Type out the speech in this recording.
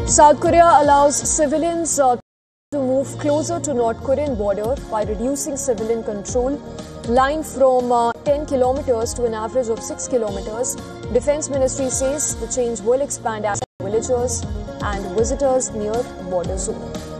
South Korea allows civilians to move closer to North Korean border by reducing civilian control line from 10 kilometers to an average of 6 kilometers. Defense Ministry says the change will expand access to villagers and visitors near border zone.